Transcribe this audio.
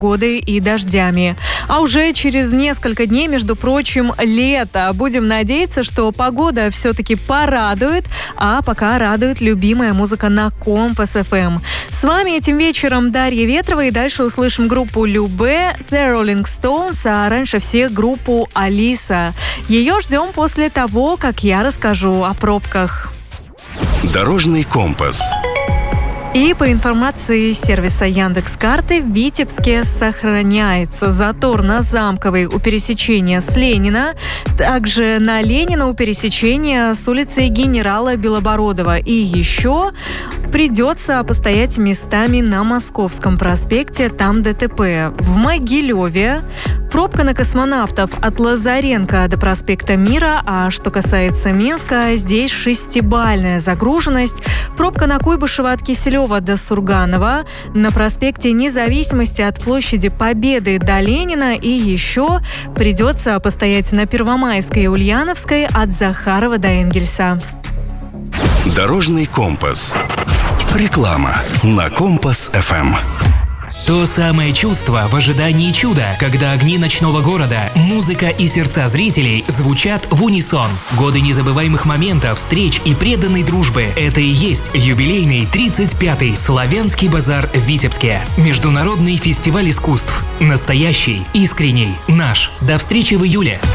погодой и дождями. А уже через несколько дней, между прочим, лето. Будем надеяться, что погода все-таки порадует, а пока радует любимая музыка на Компас FM. С вами этим вечером Дарья Ветрова, и дальше услышим группу Любэ, The Rolling Stones, а раньше всех группу Алиса. Ее ждем после того, как я расскажу о пробках. Дорожный компас. И по информации сервиса Яндекс.Карты, в Витебске сохраняется затор на Замковой у пересечения с Ленина, также на Ленина у пересечения с улицей Генерала Белобородова. И еще придется постоять местами на Московском проспекте, там ДТП. В Могилеве пробка на Космонавтов от Лазаренко до проспекта Мира, а что касается Минска, здесь 6-бальная загруженность. Пробка на Куйбышева от Киселева до Сурганова, на проспекте Независимости от площади Победы до Ленина, и еще придется постоять на Первомайской и Ульяновской от Захарова до Энгельса. Дорожный компас. Реклама на Компас FM. То самое чувство в ожидании чуда, когда огни ночного города, музыка и сердца зрителей звучат в унисон. Годы незабываемых моментов, встреч и преданной дружбы – это и есть юбилейный 35-й Славянский базар в Витебске. Международный фестиваль искусств. Настоящий, искренний, наш. До встречи в июле.